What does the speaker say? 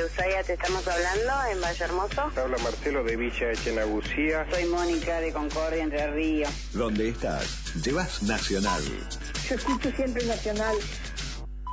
Ushuaia te estamos hablando, en Valle Hermoso. Habla Marcelo de Villa Echenagucía. Soy Mónica de Concordia, Entre Ríos. ¿Dónde estás? Llevas Nacional. Yo escucho siempre Nacional.